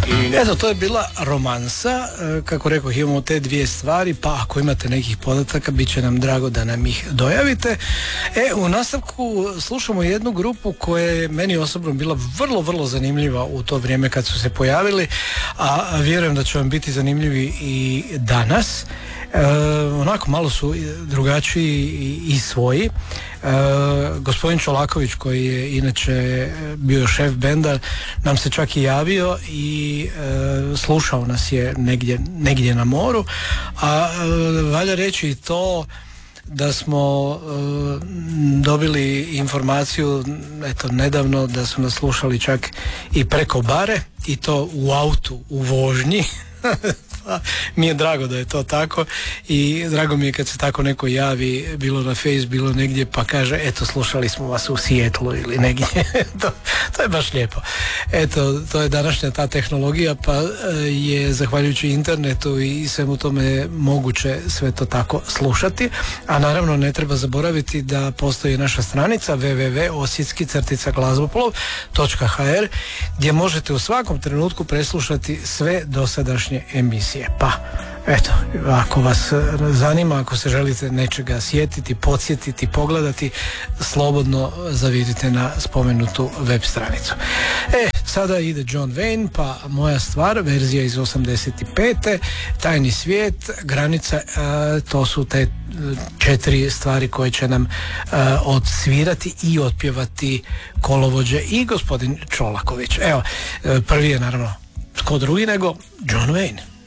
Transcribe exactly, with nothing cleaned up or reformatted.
Eto, to je bila romansa, kako rekao, imamo te dvije stvari, pa ako imate nekih podataka, bit će nam drago da nam ih dojavite. E, u nastavku slušamo jednu grupu koja je meni osobno bila vrlo, vrlo zanimljiva u to vrijeme kad su se pojavili, a vjerujem da će vam biti zanimljivi i danas. E, onako malo su drugačiji i, i svoji. E, gospodin Čolaković, koji je inače bio šef benda, nam se čak i javio i e, slušao nas je negdje, negdje na moru, a e, valja reći i to da smo e, dobili informaciju eto nedavno da su nas slušali čak i preko bare, i to u autu, u vožnji. Mi je drago da je to tako i drago mi je kad se tako neko javi, bilo na Face, bilo negdje, pa kaže eto slušali smo vas u Sijetlu ili negdje. to, to je baš lijepo. Eto, to je današnja ta tehnologija, pa je zahvaljujući internetu i svemu tome moguće sve to tako slušati, a naravno ne treba zaboraviti da postoji naša stranica w w w dot osjetski glazboplov dot h r gdje možete u svakom trenutku preslušati sve dosadašnje emisije. Pa, eto, ako vas zanima, ako se želite nečega sjetiti, podsjetiti, pogledati, slobodno zavidite na spomenutu web stranicu. E, sada ide John Wayne, pa Moja stvar, verzija iz osamdeset pete. Tajni svijet, Granica, a, to su te četiri stvari koje će nam a, odsvirati i otpjevati kolovođe i gospodin Čolaković. Evo, prvi je naravno tko drugi nego John Wayne.